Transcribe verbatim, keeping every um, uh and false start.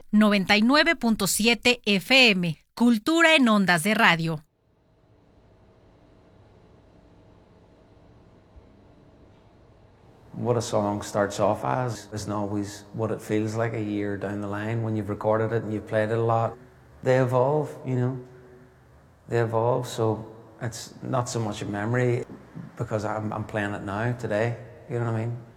noventa y nueve punto siete F M, Cultura en Ondas de Radio. What a song starts off as isn't always what it feels like a year down the line when you've recorded it and you've played it a lot. They evolve, you know. They evolve, so it's not so much a memory because I'm, I'm playing it now, today, you know what I mean?